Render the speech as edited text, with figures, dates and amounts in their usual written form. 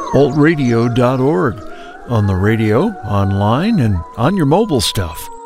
altradio.org, on the radio, online, and on your mobile stuff.